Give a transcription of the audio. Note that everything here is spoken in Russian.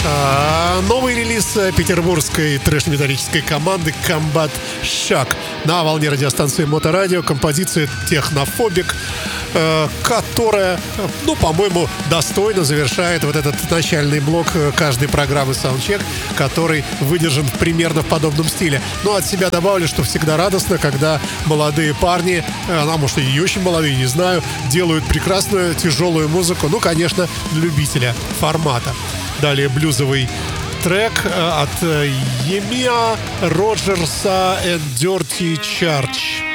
Новый релиз петербургской трэш-металлической команды Combat Shock на волне радиостанции Моторадио. Композиция «Технофобик», которая, по-моему, достойно завершает вот этот начальный блок каждой программы Soundcheck, который выдержан примерно в подобном стиле. Но от себя добавлю, что всегда радостно, когда молодые парни, а может и очень молодые, не знаю, делают прекрасную тяжелую музыку, конечно, для любителя формата. Далее блюзовый трек от Емиа Роджерса and Dirty Church.